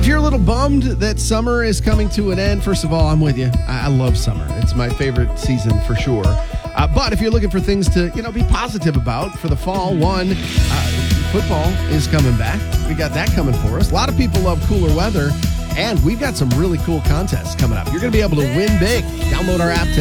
if you're a little bummed that summer is coming to an end, first of all, I'm with you. I love summer. It's my favorite season for sure. But if you're looking for things to, be positive about for the fall, football is coming back. We got that coming for us. A lot of people love cooler weather, and we've got some really cool contests coming up. You're going to be able to win big. Download our app today.